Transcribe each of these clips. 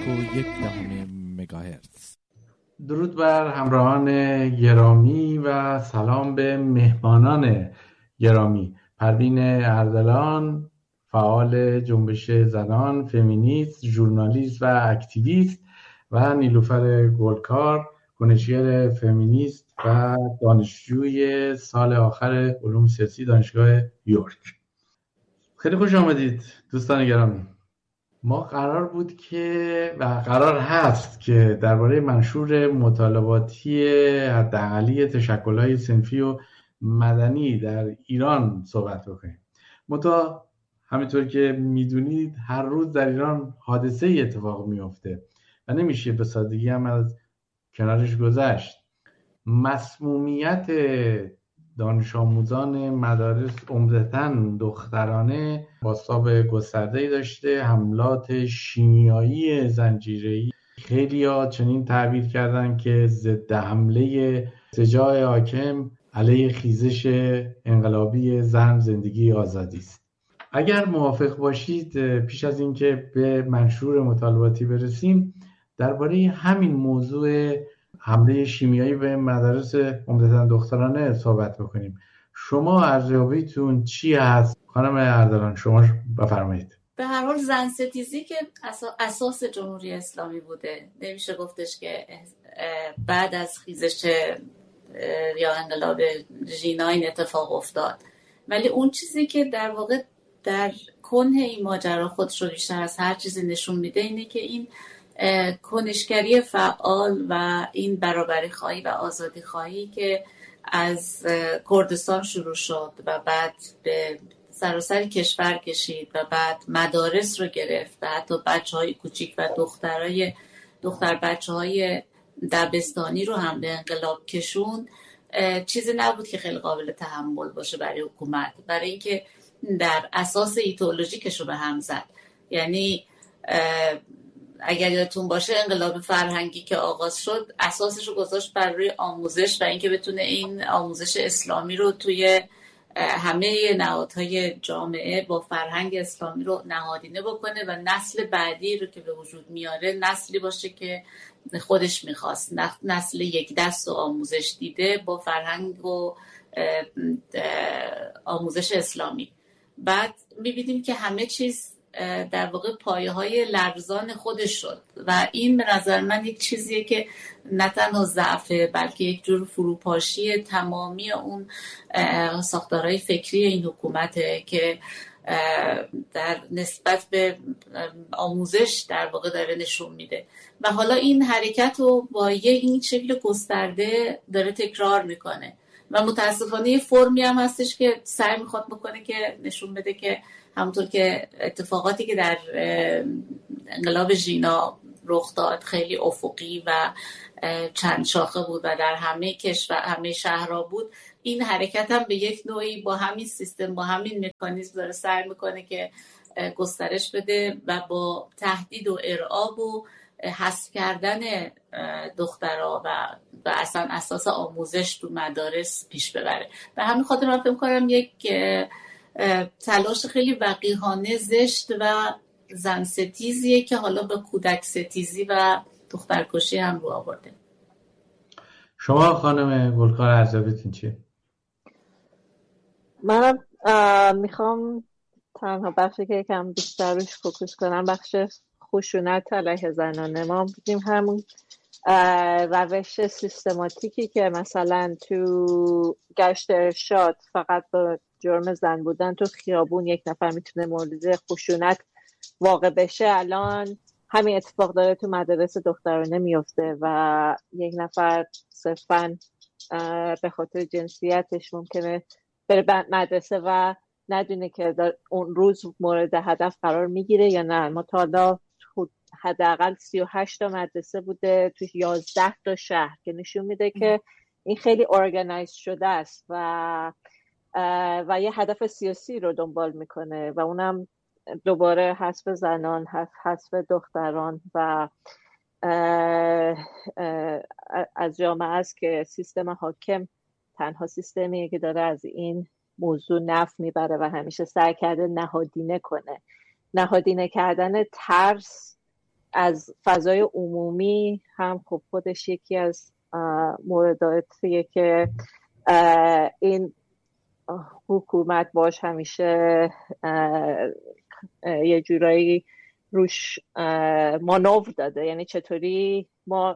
مگاهرتز. درود بر همراهان گرامی و سلام به مهمانان گرامی. پروین اردلان، فعال جنبش زنان، فمینیست، ژورنالیست و اکتیویست، و نیلوفر گلکار، کنشگر فمینیست و دانشجوی سال آخر علوم سیاسی دانشگاه یورک. خیلی خوش آمدید دوستان گرامی. ما قرار بود که و قرار هست که درباره منشور مطالباتی حداقلی تشکل‌های صنفی و مدنی در ایران صحبت بکنیم. منتها همینطور که میدونید هر روز در ایران حادثه اتفاق میفته و نمیشه به سادگی هم از کنارش گذشت. مسمومیت دانش آموزان مدارس عمدتاً دخترانه بازتاب گسترده‌ای داشته. حملات شیمیایی زنجیره‌ای، خیلی‌ها چنین تعبیر کردن که ضد حمله سجاع حاکم علیه خیزش انقلابی زن، زندگی، آزادی است. اگر موافق باشید پیش از اینکه به منشور مطالباتی برسیم درباره همین موضوع حمله شیمیایی به مدارس عمدتاً دخترانه صحبت بکنیم. شما ارزیابیتون چی هست؟ خانم اردلان شما بفرمایید. به هر حال زن ستیزی که اساس جمهوری اسلامی بوده، نمیشه گفتش که بعد از خیزش یا انقلاب ژینا این اتفاق افتاد، ولی اون چیزی که در واقع در کنه این ماجرا خودش رو بیشتر از هر چیزی نشون میده اینه که این کنشگری فعال و این برابری خواهی و آزادی خواهی که از کردستان شروع شد و بعد به سراسر کشور کشید و بعد مدارس رو گرفت و حتی بچه‌های کوچیک و دختر بچه‌های دبستانی رو هم به انقلاب کشون، چیزی نبود که خیلی قابل تحمل باشه برای حکومت، برای اینکه در اساس ایدئولوژیکش رو به هم زد. یعنی اگر یادتون باشه انقلاب فرهنگی که آغاز شد اساسش رو گذاشت بر روی آموزش و اینکه بتونه این آموزش اسلامی رو توی همه نهادهای جامعه با فرهنگ اسلامی رو نهادینه بکنه و نسل بعدی رو که به وجود میاره نسلی باشه که خودش میخواست، نسل یک دست و آموزش دیده با فرهنگ و آموزش اسلامی. بعد میبینیم که همه چیز در واقع پایه های لرزان خودش شد و این به نظر من یک چیزیه که نه تنها ضعفه بلکه یک جور فروپاشی تمامی اون ساختارهای فکری این حکومته که در نسبت به آموزش در واقع داره نشون میده و حالا این حرکت رو با این شکل گسترده داره تکرار میکنه و متاسفانه یه فرمی هم هستش که سعی میخواد بکنه که نشون بده که همونطور که اتفاقاتی که در انقلاب ژینا رخ داد خیلی افقی و چند شاخه بود و در همه کشور همه شهرها بود، این حرکت هم به یک نوعی با همین سیستم با همین مکانیزم داره سعی میکنه که گسترش بده و با تهدید و ارعاب و حذف کردن دخترها و اصلا اساس آموزش تو مدارس پیش ببره. به همین خاطر من فکر می‌کنم یک تلاش خیلی وقیحانه زشت و زن ستیزیه که حالا به کودک ستیزی و دخترکشی هم رو آورده. شما خانم گلکار ارزیابیتون چیه؟ منم میخوام تنها بخشی که یکم بیشتر روش فوکوس کنم بخش خشونت علیه زنانه. ما بودیم همون روش سیستماتیکی که مثلا تو گشت ارشاد فقط با جرم زن بودن تو خیابون یک نفر میتونه مورد خشونت واقع بشه، الان همین اتفاق داره تو مدارس دخترانه میفته و یک نفر صرفاً به خاطر جنسیتش ممکنه بره مدرسه و ندونه که اون روز مورد هدف قرار میگیره یا نه. ما تا حالا حداقل 38 تا مدرسه بوده تو 11 تا شهر که نشون میده که این خیلی ارگانایز شده است و یه هدف سیاسی رو دنبال میکنه و اونم دوباره حذف زنان، حذف دختران و از جامعه است که سیستم حاکم تنها سیستمیه که داره از این موضوع نفع میبره و همیشه سعی کرده نهادینه کنه. نهادینه کردن ترس از فضای عمومی هم خب خودش یکی از مورداتیه که این حکومت باش همیشه یه جورایی روش مانور داده. یعنی چطوری ما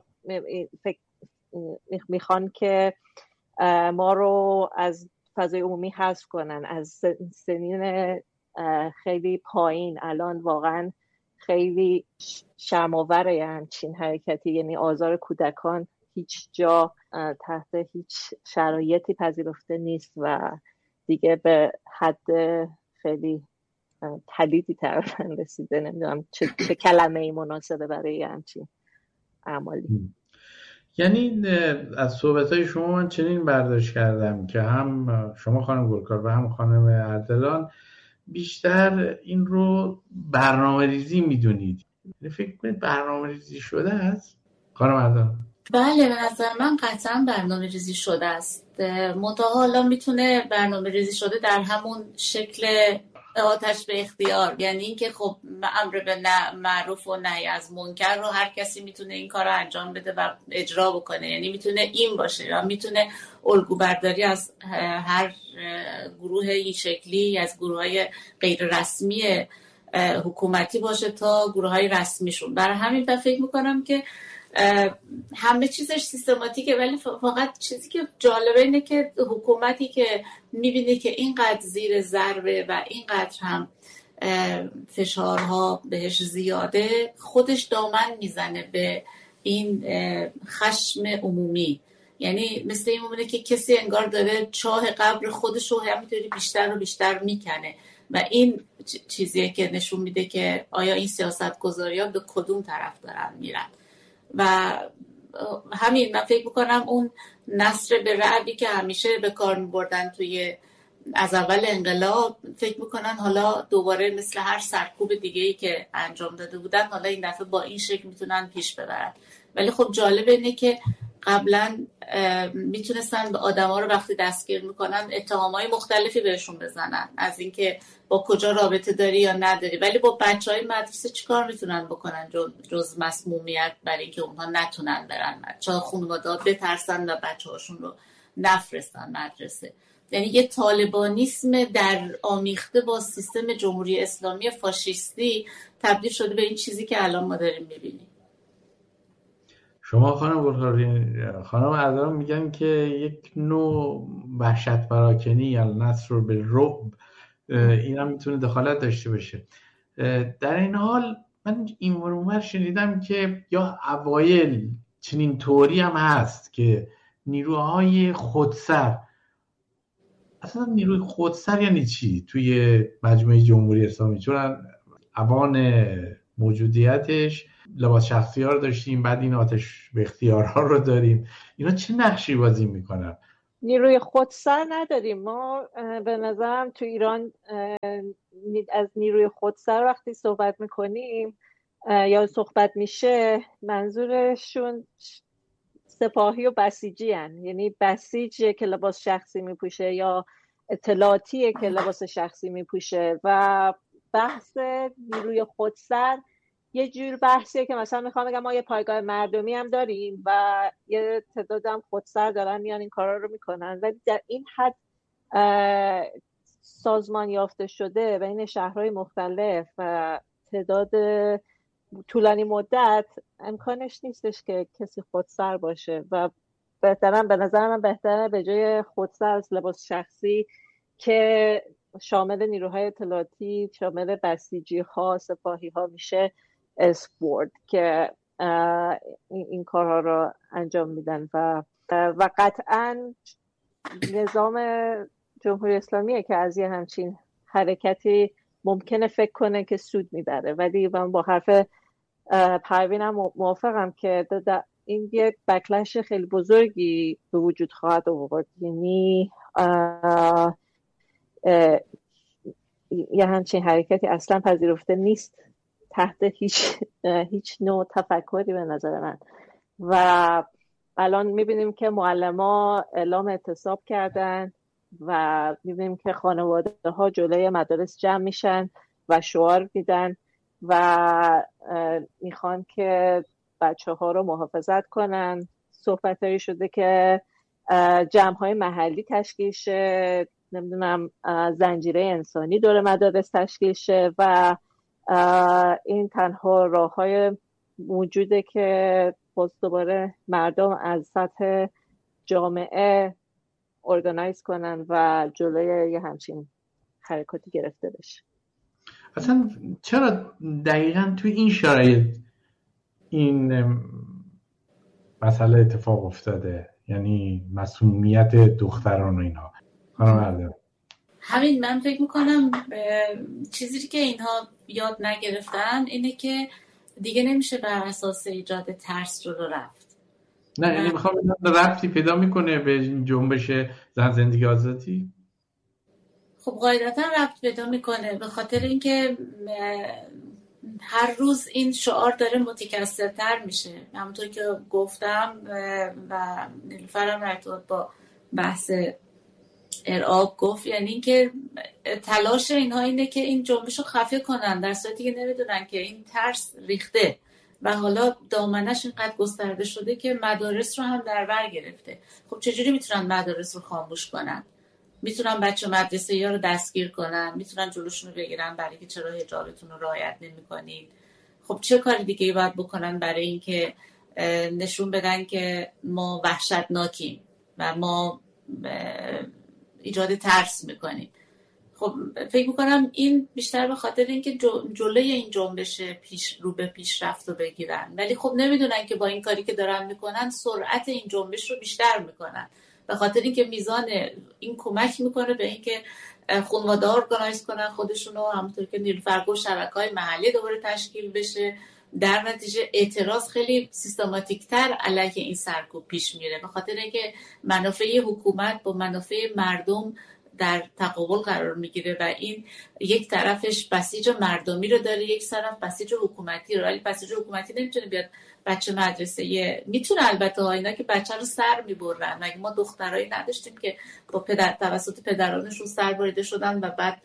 میخوان که ما رو از فضای عمومی حذف کنن، از سنین خیلی پایین. الان واقعا خیلی شرم‌آوره یه همچین حرکتی، یعنی آزار کودکان هیچ جا تحت هیچ شرایطی پذیرفته نیست و دیگه به حد خیلی پلیدی تقریبا رسیده. نمیدونم چه کلمه‌ای مناسبه برای همچین اعمالی. یعنی از صحبت‌های شما من چنین برداشت کردم که هم شما خانم گلکار و هم خانم اردلان بیشتر این رو برنامه‌ریزی می‌دونید. فکر کنید برنامه‌ریزی شده است خانم اردلان؟ بله، به نظر من قطعا برنامه ریزی شده است. منتها حالا میتونه برنامه ریزی شده در همون شکل آتش به اختیار، یعنی اینکه خب امر به معروف و نهی از منکر رو هر کسی میتونه این کار رو انجام بده و اجرا بکنه. یعنی میتونه این باشه یا میتونه الگو برداری از هر گروه این شکلی، از گروه‌های غیر رسمی حکومتی باشه تا گروه‌های رسمیشون. برای همین من فکر میکنم که همه چیزش سیستماتیکه، ولی فقط چیزی که جالبه اینه که حکومتی که میبینه که اینقدر زیر ضربه و اینقدر هم فشارها بهش زیاده، خودش دامن میزنه به این خشم عمومی. یعنی مثل این مونه که کسی انگار داره چاه قبر خودش رو همینطوری بیشتر و بیشتر میکنه و این چیزیه که نشون میده که آیا این سیاستگزاری‌ها به کدوم طرف دارن میرن. و همین من فکر میکنم اون نصر به رعبی که همیشه به کار میبردن توی از اول انقلاب، فکر میکنن حالا دوباره مثل هر سرکوب دیگه‌ای که انجام داده بودن حالا این دفعه با این شکل میتونن پیش ببرن. ولی خب جالب اینه که قبلا میتونستن به آدما رو وقتی دستگیر میکنن اتهامای مختلفی بهشون بزنن، از اینکه با کجا رابطه داری یا نداری، ولی با بچهای مدرسه چیکار میتونن بکنن جز مسمومیت، برای اینکه اونها نتونن برن چرا خانواده‌ها بترسن و بچه‌هاشون رو نفرستن مدرسه. یعنی یه طالبانیسم در آمیخته با سیستم جمهوری اسلامی فاشیستی تبدیل شده به این چیزی که الان ما داریم میبینیم. شما خانم گلکار، خانم اردلان میگن که یک نوع وحشت پراکنی یا نصر بالرعب این هم میتونه دخالت داشته باشه. در این حال من این ور شنیدم که یا اوایل چنین طوری هم هست که نیروهای خودسر، اصلا نیروی خودسر یعنی چی توی مجموعه جمهوری اسلامی؟ چون اوان موجودیتش لباس شخصی ها رو داشتیم، بعد این آتش به اختیارها رو داریم، اینا چه نقشی بازی میکنن؟ نیروی خودسر نداریم ما. به نظرم تو ایران از نیروی خودسر وقتی صحبت میکنیم یا صحبت میشه، منظورشون سپاهی و بسیجی هن. یعنی بسیجیه که لباس شخصی میپوشه یا اطلاعاتیه که لباس شخصی میپوشه. و بحث نیروی خودسر یه جور بحثیه که مثلا میخوام بگم ما یه پایگاه مردمی هم داریم و یه تعداد هم خودسر دارن میان این کارا رو میکنن، ولی در این حد سازمان یافته شده بین شهرهای مختلف و تعداد طولانی مدت امکانش نیستش که کسی خودسر باشه. و بهترم به نظر من بهتره به جای خودسر از لباس شخصی که شامل نیروهای اطلاعاتی، شامل بسیجی ها، سپاهی ها میشه اسپورت که این کارها رو انجام میدن. و قطعا نظام جمهوری اسلامیه که از یه همچین حرکتی ممکنه فکر کنه که سود میبره. ولی من با حرف پروینم موافقم که این یه بکلش خیلی بزرگی به وجود خواهد آورد. یعنی یه همچین حرکتی اصلا پذیرفته نیست تحت هیچ نوع تفکری به نظر من. و الان میبینیم که معلما اعلام اعتصاب کردن و میبینیم که خانواده ها جلوی مدارس جمع میشن و شعار میدن و میخوان که بچه ها رو محافظت کنن. صحبت هایی شده که جمع های محلی تشکیل شه، نمیدونم زنجیره انسانی دور مدارس تشکیل شه و این تنها راه های موجوده که باز دوباره مردم از سطح جامعه ارگانایز کنن و جلوی یه همچین حرکاتی گرفته بشه. اصلا چرا دقیقاً توی این شرایط این مسئله اتفاق افتاده، یعنی مسئولیت دختران و اینها؟ همین من فکر میکنم چیزی که اینها یاد نگرفتن اینه که دیگه نمیشه بر اساس ایجاد ترس رو رفت. نه یعنی میخوام ربطی پیدا میکنه به این جنبش زن زندگی آزادی؟ خب قاعدتا ربط پیدا میکنه، به خاطر اینکه هر روز این شعار داره متکثرتر میشه. همونطور که گفتم و نیلوفرم رایتوت با بحث ارعاب گفت، یعنی اینکه تلاش اینها اینه که این جنبش رو خفه کنن، در صورتی که نمیدونن که این ترس ریخته و حالا دامنش اینقدر گسترده شده که مدارس رو هم در بر گرفته. خب چجوری میتونن مدارس رو خاموش کنن؟ میتونن بچه مدرسه یا رو دستگیر کنن، میتونن جلوشون رو بگیرن برای که چرا حجابتون رو رعایت نمی‌کنید. خب چه کاری دیگه ای باید بکنن برای اینکه نشون بدن که ما وحشتناکیم و ما ایجاد ترس میکنیم؟ خب فکر میکنم این بیشتر به خاطر اینکه جلوی این جنبش رو به پیشرفت رو بگیرن، ولی خب نمیدونن که با این کاری که دارن میکنن سرعت این جنبش رو بیشتر میکنن، به خاطر اینکه میزان این کمک میکنه به اینکه خانواده ها ارگانایز کنن خودشونو، همونطور که نیلوفر گفت شبکه‌های محلی دوباره تشکیل بشه. در نتیجه اعتراض خیلی سیستماتیک تر علیه این سرکوب پیش میره، به خاطر اینکه منافع حکومت با منافع مردم در تقابل قرار میگیره و این یک طرفش بسیج مردمی رو داره، یک طرف بسیج حکومتی رو. ولی بسیج حکومتی نمیتونه بیاد بچه مدرسه، میتونه البته اینا که بچه رو سر میبرن. مگه ما دخترایی نداشتیم که با توسط پدرانشون سر بریده شدن و بعد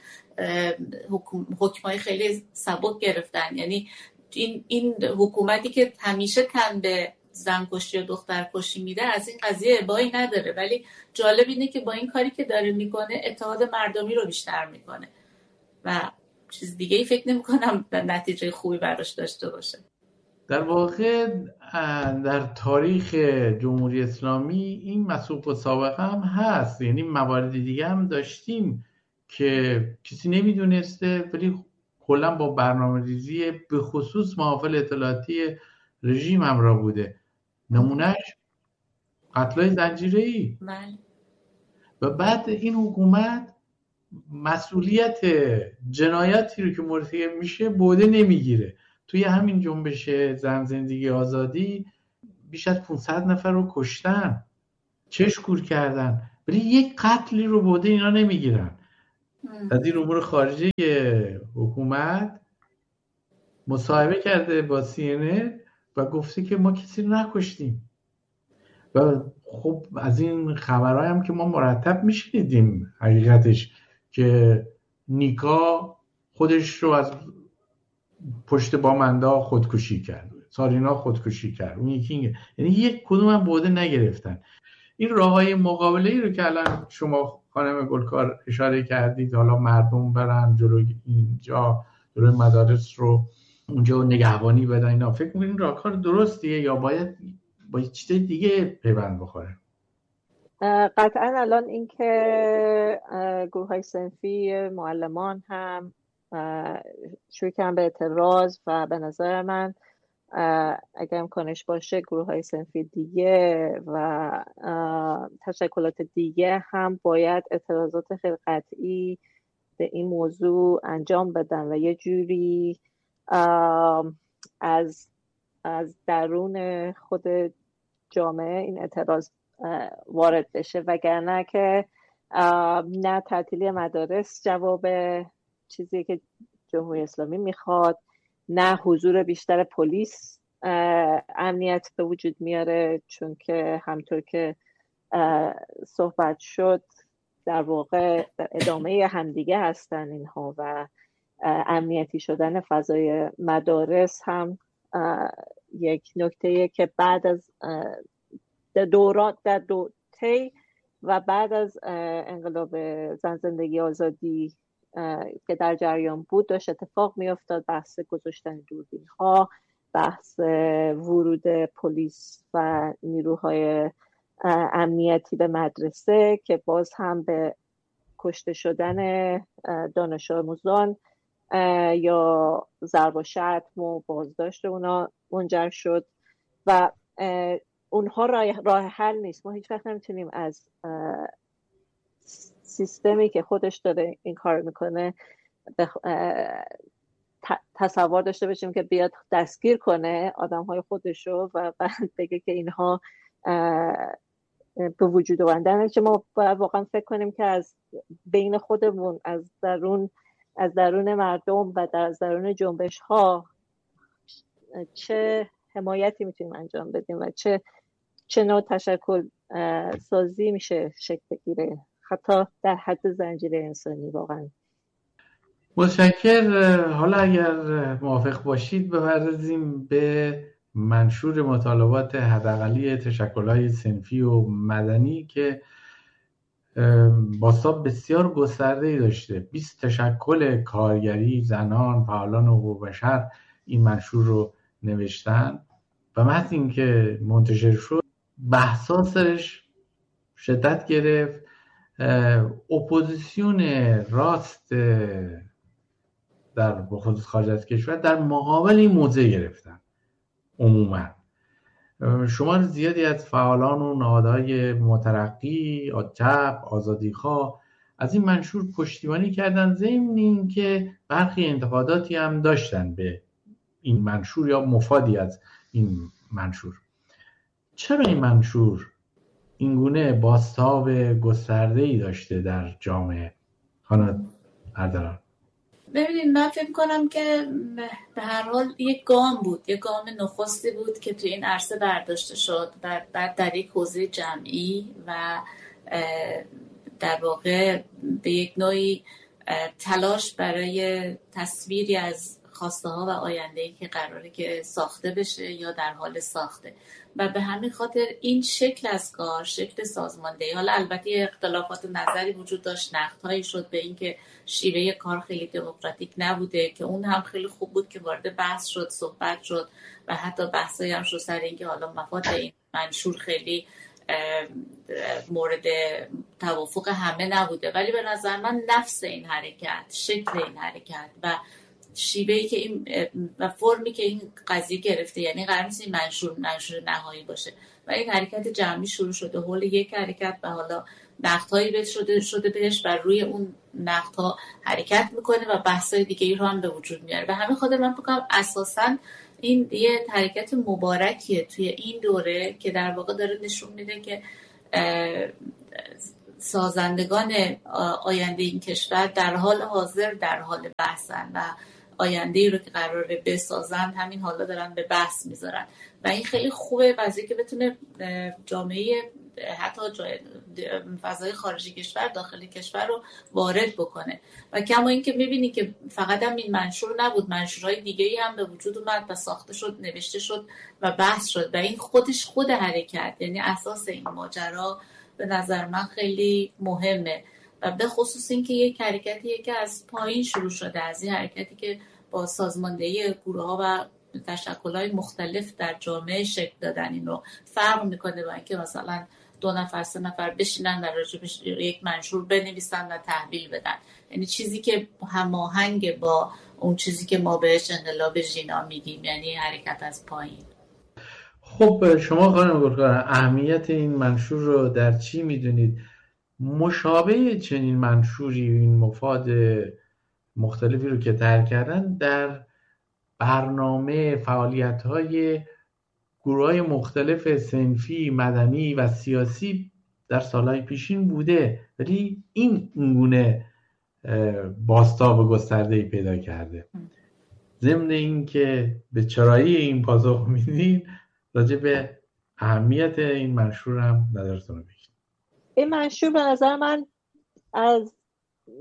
حکمای خیلی سبک گرفتن؟ یعنی این حکومتی که همیشه تن به زن کشی و دختر کشی میده از این قضیه ابایی نداره، ولی جالب اینه که با این کاری که داره میکنه اتحاد مردمی رو بیشتر میکنه و چیز دیگه ای فکر نمی کنم نتیجه خوبی براش داشته باشه. در واقع در تاریخ جمهوری اسلامی این مسئول سابقه هم هست، یعنی موارد دیگه هم داشتیم که کسی نمیدونسته ولی کلا با برنامه ریزی به خصوص محافل اطلاعاتی رژیم همراه بوده. نمونهش قتل‌های زنجیره‌ای. و بعد این حکومت مسئولیت جنایاتی رو که مرتکب میشه بوده نمیگیره. توی همین جنبش زن زندگی آزادی بیش از 500 نفر رو کشتن، چشم کور کردن، ولی یک قتلی رو بوده اینا نمیگیرن. وزیر امور خارجه حکومت مصاحبه کرده با CNN و گفته که ما کسی رو نکشتیم. و خب از این خبرهای هم که ما مرتب میشنیدیم حقیقتش که نیکا خودش رو از پشت بامنده خودکشی کرد، سارینا خودکشی کرد، اون یکی یعنی یک کدوم هم بوده نگرفتن. این راههای مقابله‌ای رو که الان شما خانم گلکار اشاره کردید، حالا مردم برن جلوی اینجا جلوی مدارس رو اونجا نگهبانی بدن، اینا فکر می‌کنید این راهکار درستیه یا باید با چیز دیگه پیوند بخوره؟ قطعا الان این که گروه‌های صنفی معلمان هم شروع کردن به اعتراض و به نظر من اگر امکانش باشه گروه‌های صنفی دیگه و تشکلات دیگه هم باید اعتراضات خیلی قطعی به این موضوع انجام بدن و یه جوری از درون خود جامعه این اعتراض وارد بشه، وگرنه که نه تعطیلی مدارس جواب چیزی که جمهوری اسلامی میخواد، نه حضور بیشتر پلیس امنیت به وجود میاره، چون که همطور که صحبت شد در واقع ادامه همدیگه هستن اینها و امنیتی شدن فضای مدارس هم یک نکته‌ایه که بعد از در طی و بعد از انقلاب زن زندگی آزادی که در جریان بود داشت اتفاق میافتاد. بحث گذاشتن دوربین ها، بحث ورود پلیس و نیروهای امنیتی به مدرسه که باز هم به کشته شدن دانش آموزان یا ضرب و شتم و بازداشت اونا منجر شد و اونها راه حل نیست. ما هیچ وقت نمیتونیم از سیستمی که خودش داره این کار میکنه تصور داشته باشیم که بیاد دستگیر کنه آدمهای خودشو و بعد بگه که اینها به وجود آوردن. چه ما باید واقعا فکر کنیم که از بین خودمون، از درون مردم و از درون جنبش ها چه حمایتی میتونیم انجام بدیم و چه نوع تشکل سازی میشه شکل بگیره، حتی در حد زنجیره انسانی. واقعا متشکر. حالا اگر موافق باشید بپردازیم به منشور مطالبات حداقلی تشکل‌های صنفی و مدنی که بازتاب بسیار گسترده‌ای داشته. 20 تشکل کارگری، زنان، فعالان حقوق بشر این منشور رو نوشتن و متن این که منتشر شد بحث‌هاش شدت گرفت. اپوزیسیون راست در بخصوص خارج از کشور در مقابل این موضع گرفتن. عموما شمار زیادی از فعالان و نهادهای مترقی، چپ، آزادیخواه از این منشور پشتیبانی کردن، ضمن این که برخی انتقاداتی هم داشتن به این منشور یا مفادی از این منشور. چرا این منشور اینگونه بازتاب گسترده‌ای داشته در جامعه؟ خانم اردلان. ببینید، من فکر کنم که به هر حال یک گام بود، یک گام نخستی بود که تو این عرصه برداشته شد و بعد در یک حوزه جمعی و در واقع به یک نوعی تلاش برای تصویری از خواسته ها و آینده‌ای که قراره که ساخته بشه یا در حال ساخته و به همین خاطر این شکل از کار، شکل سازماندهی، حالا البته اختلافات نظری وجود داشت، نقدهایی شد به این که شیوه کار خیلی دموکراتیک نبوده که اون هم خیلی خوب بود که وارد بحث شد، صحبت شد و حتی بحثایی هم شد سر این که حالا مفاد این منشور خیلی مورد توافق همه نبوده، ولی به نظر من نفس این حرکت، شکل این حرکت و شیوهی که این و فرمی که این قضیه گرفته، یعنی قرار نیست این منشور نهایی باشه و این حرکت جمعی شروع شده حول یک حرکت و حالا نقدهایی شده بهش و روی اون نقدها حرکت میکنه و بحثای دیگه‌ای رو هم به وجود میاره. به همین خاطر من فکر کنم اساساً این یه حرکت مبارکیه توی این دوره که در واقع داره نشون میده که سازندگان آینده این کشور در حال حاضر در حال بحثن و آینده‌ای رو که قراره بسازن همین حالا دارن به بحث میذارن و این خیلی خوبه واسه که بتونه جامعه حتی فضای خارجی کشور داخل کشور رو وارد بکنه. و کما این که میبینی که فقط هم این منشور نبود، منشورهای دیگه‌ای هم به وجود اومد و ساخته شد، نوشته شد و بحث شد و این خود حرکت، یعنی اساس این ماجرا به نظر من خیلی مهمه و به خصوص این که یک حرکتیه که از پایین شروع شده، از این حرکتی که با سازماندهی گروه‌ها و تشکل‌های مختلف در جامعه شکل دادن. این رو فرق میکنه با اینکه مثلا 2 نفر 3 نفر بشینن در راجبش یک منشور بنویسن و تحویل بدن، یعنی چیزی که هماهنگ با اون چیزی که ما بهش انقلاب ژینا میگیم، یعنی حرکت از پایین. خب شما خانم گلکار اهمیت این منشور رو در چی میدونید؟ مشابه چنین منشوری این مفاد مختلفی رو که طرح کردن در برنامه فعالیت‌های گروه‌های مختلف صنفی، مدنی و سیاسی در سالهای پیشین بوده، ولی این گونه بازتاب گسترده‌ای پیدا کرده. ضمن این که به چرایی این پاسخ میدین، راجع به اهمیت این منشور هم نظرتون رو بگید. این منشور به نظر من از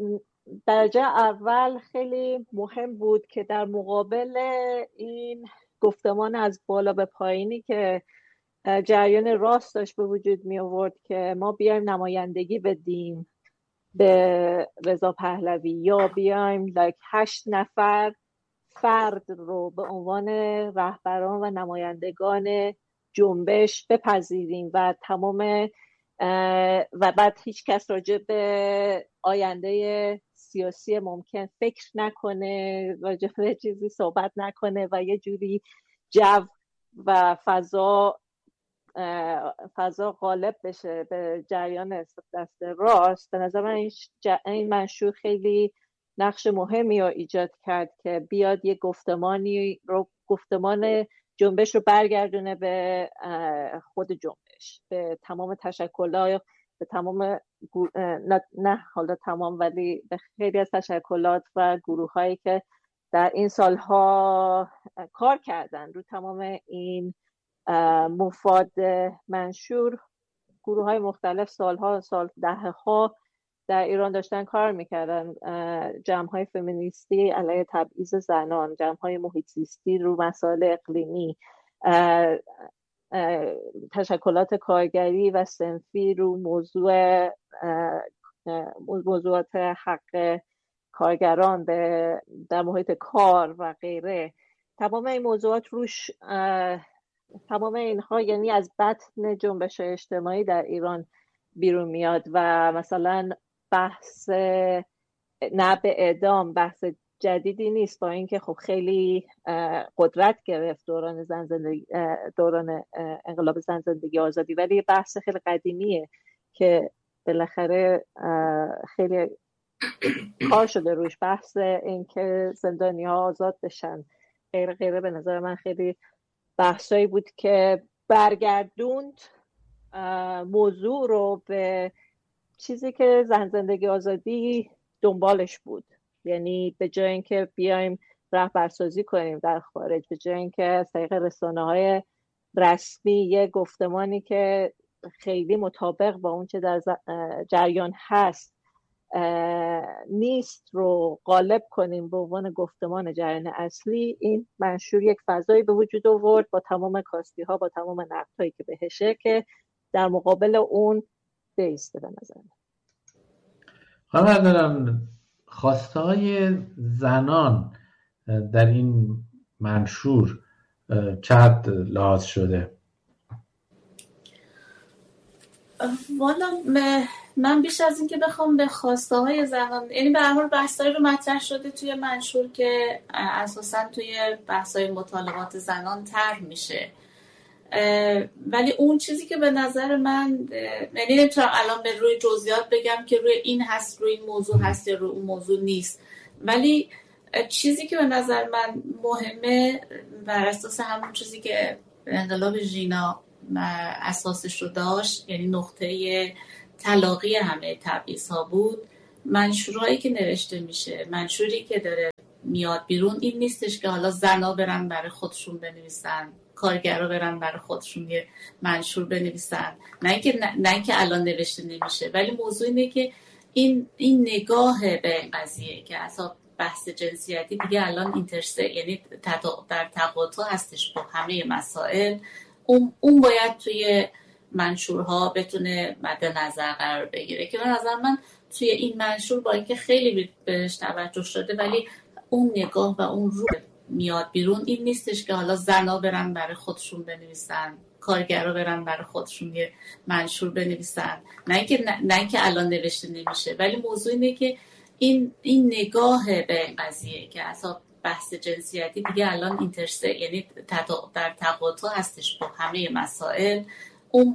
درجه اول خیلی مهم بود که در مقابل این گفتمان از بالا به پایینی که جریان راست داشت به وجود می آورد که ما بیایم نمایندگی بدیم به رضا پهلوی یا بیایم 8 نفر فرد رو به عنوان رهبران و نمایندگان جنبش بپذیریم و تمام و بعد هیچ کس راجع به آینده سیاسی ممکن فکر نکنه، راجع به چیزی صحبت نکنه و یه جوری جو و فضا غالب بشه به جریان دست راست. به نظر من این منشور خیلی نقش مهمی رو ایجاد کرد که بیاد یه گفتمان جنبش رو برگردونه به خود جنبش، به تمام تشکلات، به تمام نه حالا تمام ولی به خیلی از تشکلات و گروه هایی که در این سالها کار کردن رو تمام این مفاد منشور. گروه های مختلف سال دهها در ایران داشتن کار میکردن، جمع های فمینیستی علیه تبعیض زنان، جمع های محیط زیستی رو مسائل اقلیمی، تشکلات کارگری و صنفی رو موضوعات حق کارگران در محیط کار و غیره. تمام این موضوعات روش تمام اینها یعنی از بطن جنبش اجتماعی در ایران بیرون میاد و مثلا بحث نه به اعدام بحث جدیدی نیست، با اینکه خب خیلی قدرت گرفت دوران انقلاب زن زندگی آزادی، ولی یه بحث خیلی قدیمیه که بالاخره خیلی کار شده روش. بحث این که زندانی ها آزاد بشن غیره به نظر من خیلی بحثایی بود که برگردوند موضوع رو به چیزی که زن زندگی آزادی دنبالش بود. یعنی به جای اینکه بیایم رهبرسازی کنیم در خارج، به جای اینکه از طریق رسانه‌های رسمی یه گفتمانی که خیلی مطابق با اون چه در جریان هست نیست رو غالب کنیم به عنوان گفتمان جریان اصلی، این منشور یک فضایی به وجود آورد با تمام کاستی ها، با تمام نقدهایی که بهشه، که در مقابل اون بیسته. به نظر من خواسته های زنان در این منشور چقدر لحاظ شده؟ والا من بیش از این که بخوام به خواسته های زنان، یعنی به هر حال بحثایی رو مطرح شده توی منشور که اساساً توی بحثای مطالبات زنان طرح میشه، ولی اون چیزی که به نظر من، یعنی نمیتونم الان به روی جزئیات بگم که روی این هست، روی این موضوع هست یا روی اون موضوع نیست، ولی چیزی که به نظر من مهمه بر اساس همون چیزی که انقلاب ژینا اساسش رو داشت، یعنی نقطه تلاقی همه تبعیض‌ها بود. منشورهایی که نوشته میشه، منشوری که داره میاد بیرون، این نیستش که حالا زنا برن برای خودشون بنویسن، کارگرها برن برای خودشون یه منشور بنویسن، نه که الان نوشته نمیشه، ولی موضوع اینه که این نگاه به این قضیه که اصلا بحث جنسیتی دیگه الان یعنی در تقاطع هستش با همه مسائل، اون باید توی منشورها بتونه مد نظر قرار بگیره، که به نظر من توی این منشور با اینکه خیلی بهش توجه شده، ولی اون نگاه و اون رو میاد بیرون، این نیستش که حالا زنا برن برای خودشون بنویسن، کارگرها برن برای خودشون یه منشور بنویسن، نه که الان نوشته نمیشه، ولی موضوع اینه که این نگاه به این قضیه که اصلا بحث جنسیتی دیگه الان یعنی در تقاطع هستش با همه مسائل،